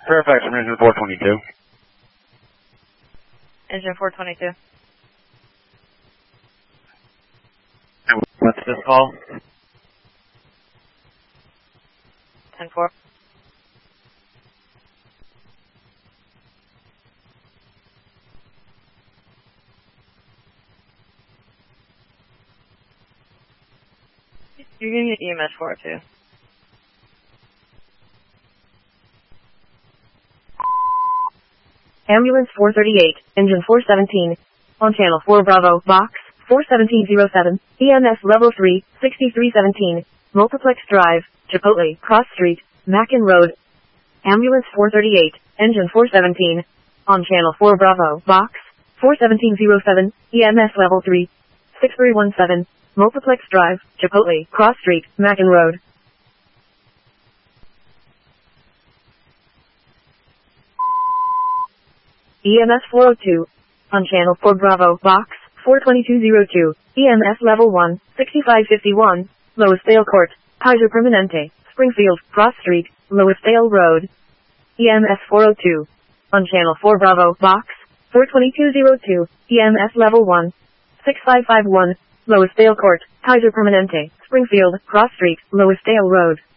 Fairfax from engine 422. Engine 422. And what's this call? 10-4. You're going to get EMS 402. Ambulance 438, engine 417, on channel 4 Bravo, box 41707, EMS level 3, 6317, Multiplex Drive, Chipotle, Cross Street, Mackin Road. Ambulance 438, engine 417, on channel 4 Bravo, box 41707, EMS level 3, 6317, Multiplex Drive, Chipotle, Cross Street, Mackin Road. EMS 402, on channel 4 Bravo, box 42202, EMS level 1, 6551, Loisdale Court, Kaiser Permanente, Springfield, Cross Street, Loisdale Road. EMS 402, on channel 4 Bravo, box 42202, EMS level 1, 6551, Loisdale Court, Kaiser Permanente, Springfield, Cross Street, Loisdale Road.